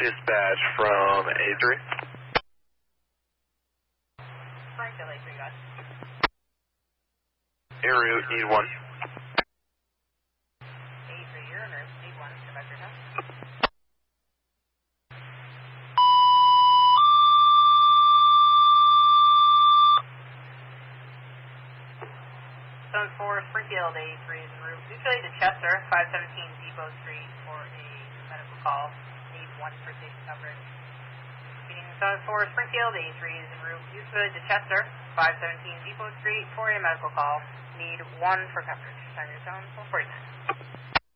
Dispatch from A3. Springfield A3, guys. En route, need 1. A3, you're en route. Need 1, conduct your test. Zone 4, Springfield A3 is en route. Usually to Chester, 517 Depot Street for a medical call. Need 1 for safe coverage. Zone 4, Springfield A3 is en route. Usually to Chester, 517 Depot Street for a medical call. Need 1 for coverage. Time your zone 449.